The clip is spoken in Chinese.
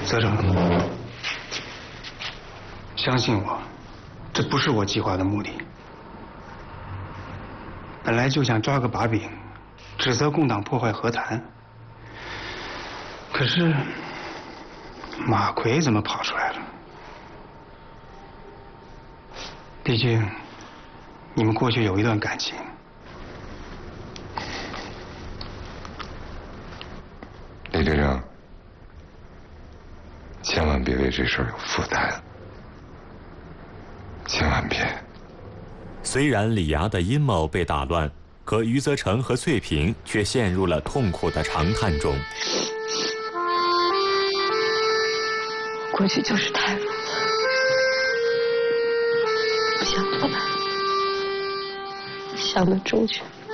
泽成，相信我，这不是我计划的目的。本来就想抓个把柄，指责共党破坏和谈。可是马奎怎么跑出来了？毕竟你们过去有一段感情。 李队长，千万别为这事儿有负担，千万别。 虽然李涯的阴谋被打乱，可余则成和翠萍却陷入了痛苦的长叹中。 过去就是太弱，不想多来，想得周全。